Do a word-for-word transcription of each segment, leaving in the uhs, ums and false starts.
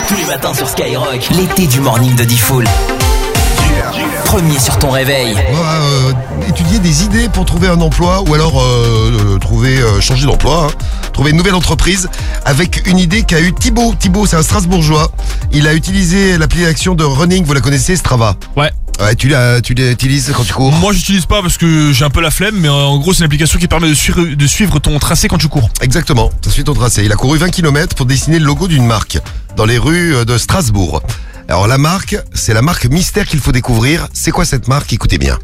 Tous les matins sur Skyrock, l'été du morning de Diffoul. Premier sur ton réveil. On va euh, étudier des idées pour trouver un emploi ou alors euh, euh, trouver euh, changer d'emploi, hein. Trouver une nouvelle entreprise avec une idée qu'a eu Thibaut. Thibaut, c'est un Strasbourgeois. Il a utilisé l'application de running, vous la connaissez, Strava. Ouais. Ouais, tu la, tu l'utilises quand tu cours? Moi j'utilise pas parce que j'ai un peu la flemme, mais en gros c'est une application qui permet de suivre, de suivre ton tracé quand tu cours. Exactement, ça suit ton tracé. Il a couru vingt kilomètres pour dessiner le logo d'une marque dans les rues de Strasbourg. Alors la marque, c'est la marque mystère qu'il faut découvrir. C'est quoi cette marque? Écoutez bien.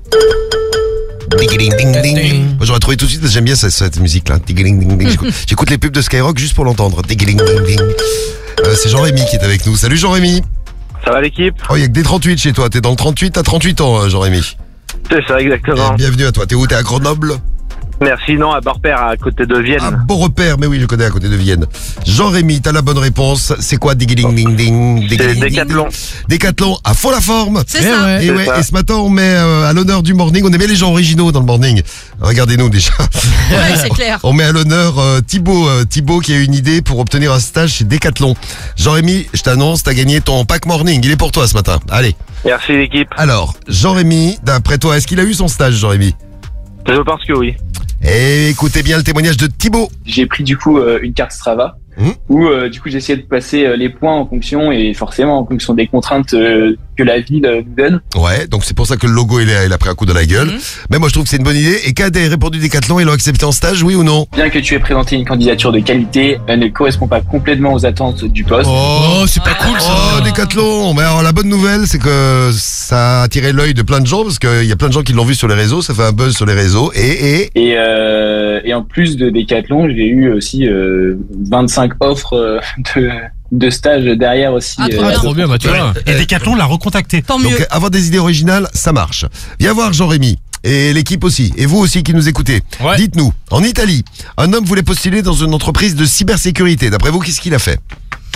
Ding, ding, ding. Moi j'aurais trouvé tout de suite parce que j'aime bien cette, cette musique là. Ding, ding, ding. J'écoute, j'écoute les pubs de Skyrock juste pour l'entendre. Ding, ding, ding. Euh, c'est Jean-Rémy qui est avec nous. Salut Jean-Rémy. Ça va l'équipe? Oh, il y a que des trente-huit chez toi. T'es dans le trente-huit, t'as trente-huit ans, Jean-Rémy. C'est ça, exactement. Eh, bienvenue à toi. T'es où? T'es à Grenoble? Merci, non, à Borpère, à côté de Vienne. Ah, bon repère, mais oui, je connais à côté de Vienne. Jean-Rémy, t'as la bonne réponse. C'est quoi? Ding, ding, ding, ding. C'est Décathlon. Décathlon à fond la forme. C'est ça. Et, ouais, ça. et ce matin, on met euh, à l'honneur du morning, on aimait les gens originaux dans le morning. Regardez-nous déjà. Ouais, c'est clair. On met à l'honneur euh, Thibaut, euh, Thibaut qui a une idée pour obtenir un stage chez Décathlon. Jean-Rémy, je t'annonce, t'as gagné ton pack morning. Il est pour toi ce matin. Allez. Merci l'équipe. Alors, Jean-Rémy, d'après toi, est-ce qu'il a eu son stage, Jean-Rémy? Je pense que oui. Et écoutez bien le témoignage de Thibaut. J'ai pris du coup euh, une carte Strava Mmh. où euh, du coup j'ai essayé de placer euh, les points en fonction et forcément en fonction des contraintes euh, que la ville euh, nous donne. Ouais, donc c'est pour ça que le logo il a, il a pris un coup dans la gueule. Mhm. Mais moi je trouve que c'est une bonne idée. Et qu'a répondu Décathlon, ils l'ont accepté en stage, oui ou non? Bien que tu aies présenté une candidature de qualité, elle ne correspond pas complètement aux attentes du poste. Oh, c'est pas cool ça. Oh, Décathlon. Mais alors la bonne nouvelle, c'est que ça a attiré l'œil de plein de gens parce qu'il y a plein de gens qui l'ont vu sur les réseaux, ça fait un buzz sur les réseaux. Et, et... Et, euh, et en plus de Décathlon, j'ai eu aussi euh, vingt-cinq offres euh, de, de stage derrière aussi. Ah, trop euh, bien. Trop bien, bah tu vois. Et Décathlon l'a recontacté. Tant mieux. Donc avoir des idées originales, ça marche. Viens voir Jean-Rémy. Et l'équipe aussi. Et vous aussi qui nous écoutez. Ouais. Dites-nous, en Italie, un homme voulait postuler dans une entreprise de cybersécurité. D'après vous, qu'est-ce qu'il a fait?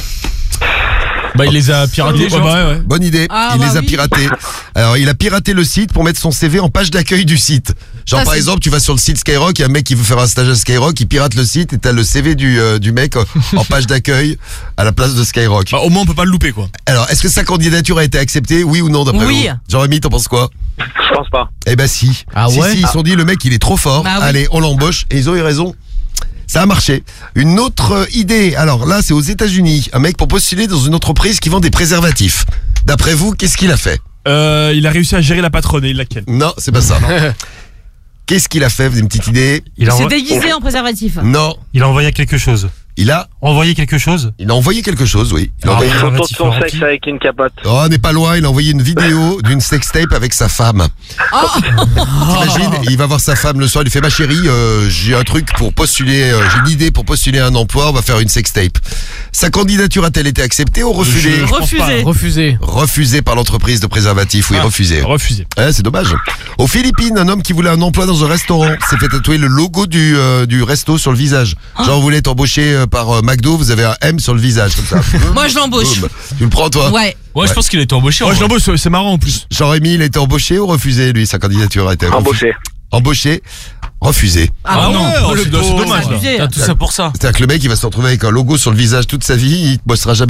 Bah il les a piratés. Oh, Ouais, bah, ouais, ouais. Bonne idée, Ah, il bah les a oui. piratés. Alors il a piraté le site pour mettre son C V en page d'accueil du site. Genre Ça, par c'est- exemple, tu vas sur le site Skyrock, il y a un mec qui veut faire un stage à Skyrock, il pirate le site et t'as le C V du, euh, du mec en page d'accueil à la place de Skyrock. Bah, au moins on peut pas le louper quoi. Alors est-ce que sa candidature a été acceptée, oui ou non d'après Oui. vous? Jean-Rémy, t'en penses quoi? Je pense pas. Eh ben si. Ah si, ouais si, ils se sont dit le mec il est trop fort, Bah oui. allez on l'embauche et ils ont eu raison. Ça a marché. Une autre euh, idée, alors là c'est aux États-Unis, un mec pour postuler dans une entreprise qui vend des préservatifs. D'après vous, qu'est-ce qu'il a fait? Euh, il a réussi à gérer la patronne et il la ken. Non, c'est pas ça. Qu'est-ce qu'il a fait? Vous avez une petite idée? Il a, C'est envo- déguisé en préservatif. Non, il a envoyé quelque chose. il a, Envoyé quelque chose il a envoyé quelque chose, oui. Il a Ah, envoyé- ouais. Photo de son Rempli. sexe avec une capote. Oh, on n'est pas loin, il a envoyé une vidéo d'une sextape avec sa femme. Oh, T'imagines, il va voir sa femme le soir, il lui fait ma chérie, euh, j'ai un truc pour postuler, euh, j'ai une idée pour postuler un emploi, on va faire une sextape. Sa candidature a-t-elle été acceptée ou refusée? refusé. Refusé. Refusée par l'entreprise de préservatifs, oui, Ah, refusée. Refusé. Ouais, c'est dommage. Aux Philippines, un homme qui voulait un emploi dans un restaurant s'est fait tatouer le logo du, euh, du resto sur le visage. Genre, vous voulez être embauché euh, par euh, McDo, vous avez un M sur le visage, comme ça. Moi, je l'embauche. Boum. Tu le prends, toi? Ouais. Ouais, je pense qu'il a été embauché. Ouais, je l'embauche, c'est- c'est marrant en plus. Jean-Rémy, il a été embauché ou refusé, lui? Sa candidature a été refusée. Embauché. Embauché, refusé. Ah, non, bon. oh, c'est C'est dommage. abusé. T'as tout ça pour ça. C'est-à-dire que le mec, il va se retrouver avec un logo sur le visage toute sa vie, il bossera jamais.